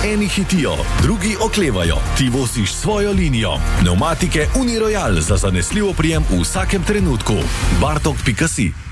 Eni hitijo, drugi oklevajo. Ti voziš svojo linijo. Pneumatike Uniroyal za zanesljiv oprijem v vsakem trenutku. Bartok.si